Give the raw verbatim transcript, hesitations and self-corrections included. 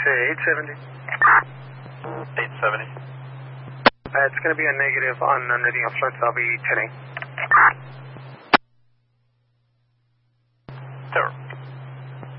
say eight seventy. eight seventy. Uh, it's going to be a negative on uh, reading of flight. I'll be ten eight. Terror.